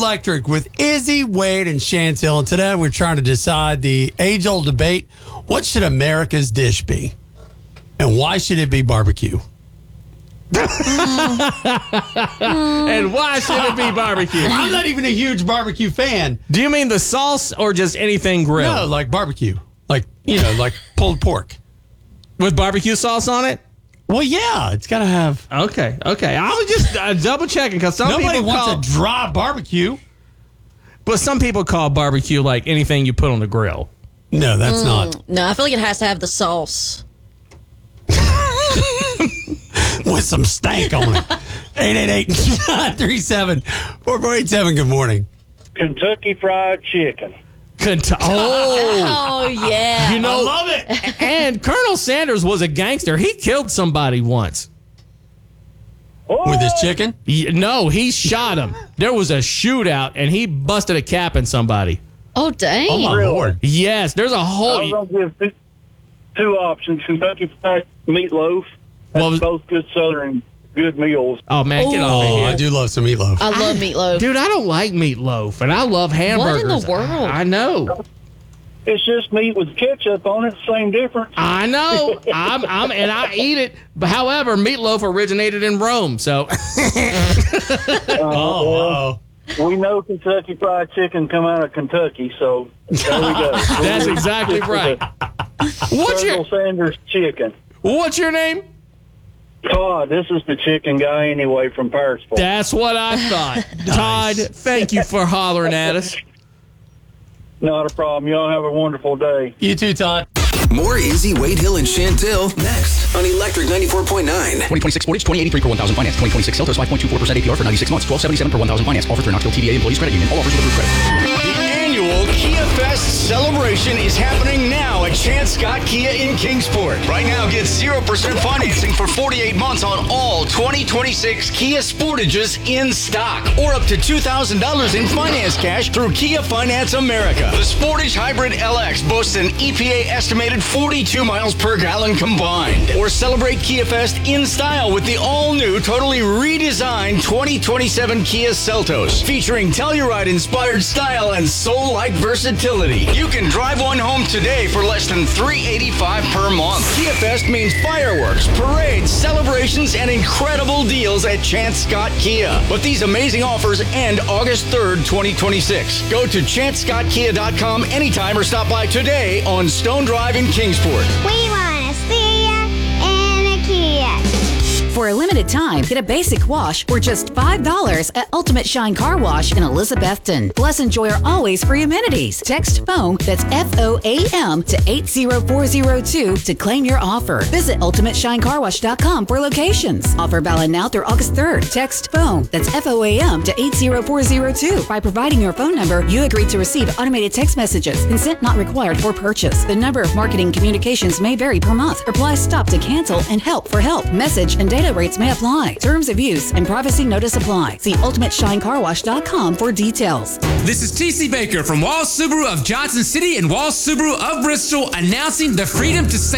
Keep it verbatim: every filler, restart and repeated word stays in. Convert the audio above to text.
Electric with Izzy, Wade, and Chantel. And today we're trying to decide the age-old debate. What should America's dish be? And why should it be barbecue? And why should it be barbecue? I'm not even a huge barbecue fan. Do you mean the sauce or just anything grilled? No, like barbecue. Like, you know, like pulled pork. With barbecue sauce on it? Well, yeah, it's got to have... Okay, okay. I was just uh, double checking because some Nobody people wants call... a dry barbecue. But some people call barbecue like anything you put on the grill. No, that's mm, not. No, I feel like it has to have the sauce. With some stank on it. eight eight eight, nine three seven, four four eight seven. Good morning. Kentucky Fried Chicken. Kent- oh. Oh, yeah. You know, I love it. And Colonel Sanders was a gangster. He killed somebody once. Oh. With his chicken? He, no, he shot him. There was a shootout, and he busted a cap in somebody. Oh, dang. Oh, my Really? Lord. Yes, there's a I was whole... going to give two, two options. Kentucky Fried Meatloaf. That's Well, both good Southern good meals. Oh, man, get Ooh. off of Oh, here. I do love some meatloaf. I love meatloaf. Dude, I don't like meatloaf, and I love hamburgers. What in the world? I, I know. It's just meat with ketchup on it. Same difference. I know. I'm, I'm, and I eat it. But however, meatloaf originated in Rome, so... Oh, wow. We know Kentucky Fried Chicken come out of Kentucky, so there we go. That's exactly right. What's your, Colonel Sanders Chicken. what's your name? Todd, this is the chicken guy anyway from Parisville. That's what I thought. Todd, thank you for hollering at us. Not a problem. Y'all have a wonderful day. You too, Todd. More Izzy, Wade Hill, and Chantel next on Electric ninety-four point nine. twenty twenty-six Sportage, twenty eighty-three per one thousand finance. twenty twenty-six Seltos, five point two four percent A P R for ninety-six months. twelve seventy-seven per one thousand finance. Offer through Knoxville T D A Employees Credit Union. All offers with approved credit. The annual Kia Fest celebration is happening now at Chance Scott Kia in Kingsport. Right now, get zero percent financing for forty-eight months on all twenty twenty-six Kia Sportages in stock, or up to two thousand dollars in finance cash through Kia Finance America. The Sportage Hybrid L X boasts an E P A estimated forty-two miles per gallon combined. Or celebrate Kia Fest in style with the all-new, totally redesigned twenty twenty-seven Kia Seltos, featuring Telluride-inspired style and soul-like versatility. You can drive one home today for less than three hundred eighty-five dollars per month. Kia Fest means fireworks, parades, celebrations, and incredible deals at Chance Scott Kia. But these amazing offers end August third, twenty twenty-six. Go to chance scott kia dot com anytime or stop by today on Stone Drive in Kingsport. We want to see ya in a Kia. For a limited time, get a basic wash for just five dollars at Ultimate Shine Car Wash in Elizabethton. Plus, enjoy our always free amenities. Text FOAM, that's F O A M, to eight zero four zero two to claim your offer. Visit ultimate shine car wash dot com for locations. Offer valid now through August third. Text FOAM, that's F O A M, to eight zero four zero two. By providing your phone number, you agree to receive automated text messages. Consent not required for purchase. The number of marketing communications may vary per month. Replies stop to cancel and help for help. Message and data rates may apply. Terms of use and privacy notice apply. See ultimate shine car wash dot com for details. This is T C Baker from Walls Subaru of Johnson City and Walls Subaru of Bristol announcing the freedom to save